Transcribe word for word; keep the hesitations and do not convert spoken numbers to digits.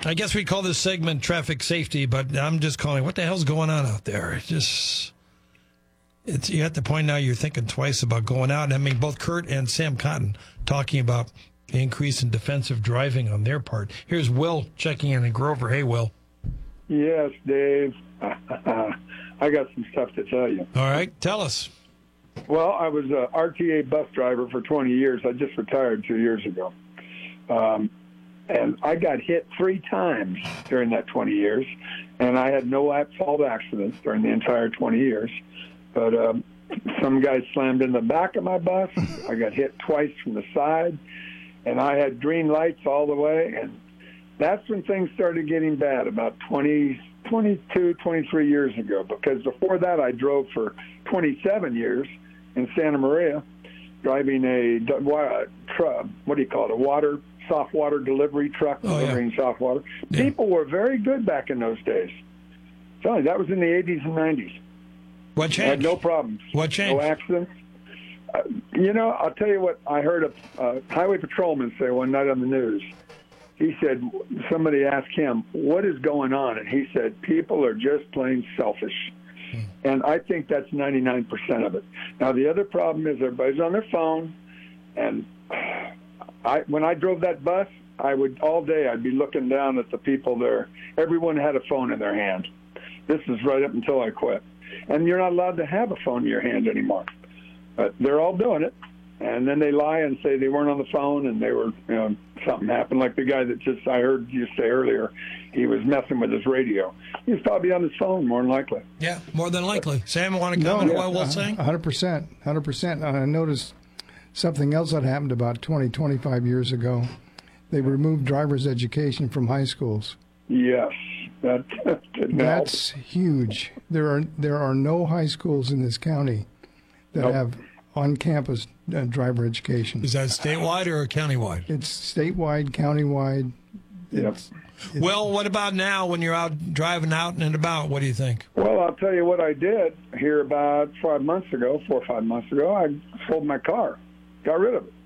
I guess we call this segment traffic safety, but I'm just calling, what the hell's going on out there? It's just, it's, you're at the point now you're thinking twice about going out. And I mean, both Kurt and Sam Cotton talking about the increase in defensive driving on their part. Here's Will checking in in Grover. Hey, Will. Yes, Dave. I got some stuff to tell you. All right, tell us. Well, I was a R T A bus driver for twenty years. I just retired two years ago. Um, and I got hit three times during that twenty years, and I had no at-fault accidents during the entire twenty years. But um, some guy slammed in the back of my bus. I got hit twice from the side, and I had green lights all the way. And that's when things started getting bad, about twenty, twenty-two, twenty-three years ago, because before that I drove for twenty-seven years in Santa Maria, driving a, what do you call it, a water, soft water delivery truck, oh, delivering yeah. soft water. Yeah. People were very good back in those days. So that was in the eighties and nineties. What changed? I had no problems. What changed? No accidents. Uh, you know, I'll tell you what I heard a uh, highway patrolman say one night on the news. He said, somebody asked him, what is going on? And he said, people are just plain selfish. Hmm. And I think that's ninety-nine percent of it. Now, the other problem is everybody's on their phone. And I, when I drove that bus, I would, all day, I'd be looking down at the people there. Everyone had a phone in their hand. This is right up until I quit. And you're not allowed to have a phone in your hand anymore. But they're all doing it. And then they lie and say they weren't on the phone and they were, you know, something happened. Like the guy that just, I heard you say earlier, he was messing with his radio. He was probably on his phone, more than likely. Yeah, more than likely. Sam, want to comment no, on what Will's saying? one hundred percent. one hundred percent. I noticed something else that happened about twenty, twenty-five years ago. They removed driver's education from high schools. Yes. That, That's huge. There are there are no high schools in this county that nope. have on-campus uh, driver education. Is that statewide or countywide? It's statewide, countywide. Yep. It's, well, what about now when you're out driving out and about? What do you think? Well, I'll tell you what I did here about five months ago, four or five months ago. I sold my car, got rid of it.